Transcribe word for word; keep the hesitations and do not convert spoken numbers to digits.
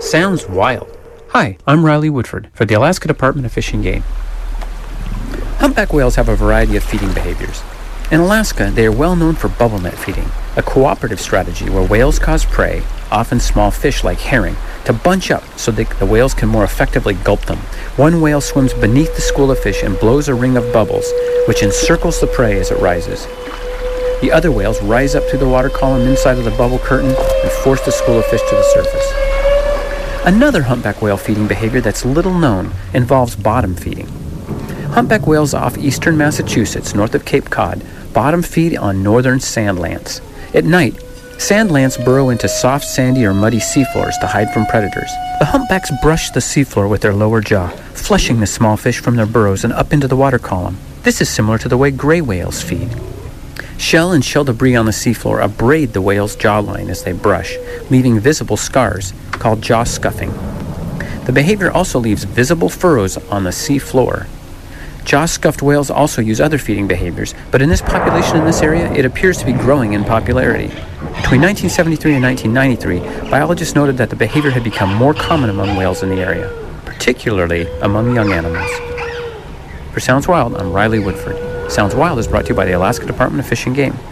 Sounds wild. Hi, I'm Riley Woodford for the Alaska Department of Fish and Game. Humpback whales have a variety of feeding behaviors. In Alaska, they are well known for bubble net feeding, a cooperative strategy where whales cause prey, often small fish like herring, to bunch up so that the whales can more effectively gulp them. One whale swims beneath the school of fish and blows a ring of bubbles, which encircles the prey as it rises. The other whales rise up through the water column inside of the bubble curtain and force the school of fish to the surface. Another humpback whale feeding behavior that's little known involves bottom feeding. Humpback whales off eastern Massachusetts, north of Cape Cod, bottom feed on northern sand lance. At night, sand lance burrow into soft, sandy, or muddy seafloors to hide from predators. The humpbacks brush the seafloor with their lower jaw, flushing the small fish from their burrows and up into the water column. This is similar to the way gray whales feed. Shell and shell debris on the seafloor abrade the whale's jawline as they brush, leaving visible scars, called jaw scuffing. The behavior also leaves visible furrows on the sea floor. Jaw-scuffed whales also use other feeding behaviors, but in this population in this area, it appears to be growing in popularity. Between nineteen seventy-three and nineteen ninety-three, biologists noted that the behavior had become more common among whales in the area, particularly among young animals. For Sounds Wild, I'm Riley Woodford. Sounds Wild is brought to you by the Alaska Department of Fish and Game.